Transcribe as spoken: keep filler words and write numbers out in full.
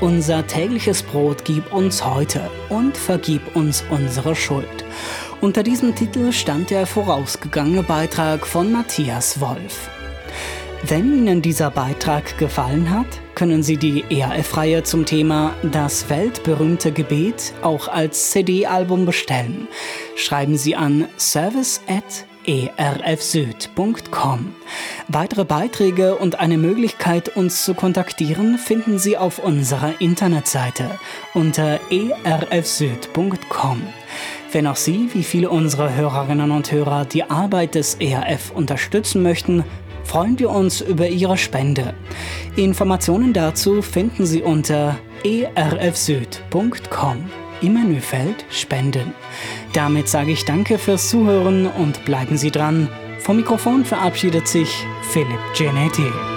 Unser tägliches Brot gib uns heute und vergib uns unsere Schuld. Unter diesem Titel stand der vorausgegangene Beitrag von Matthias Wolf. Wenn Ihnen dieser Beitrag gefallen hat, können Sie die E R F-Reihe zum Thema Das weltberühmte Gebet auch als C D-Album bestellen. Schreiben Sie an service at e r f süd punkt com. Weitere Beiträge und eine Möglichkeit, uns zu kontaktieren, finden Sie auf unserer Internetseite unter e r f süd punkt com. Wenn auch Sie, wie viele unserer Hörerinnen und Hörer, die Arbeit des E R F unterstützen möchten, freuen wir uns über Ihre Spende. Informationen dazu finden Sie unter e r f süd punkt com im Menüfeld Spenden. Damit sage ich Danke fürs Zuhören und bleiben Sie dran. Vom Mikrofon verabschiedet sich Philipp Gianetti.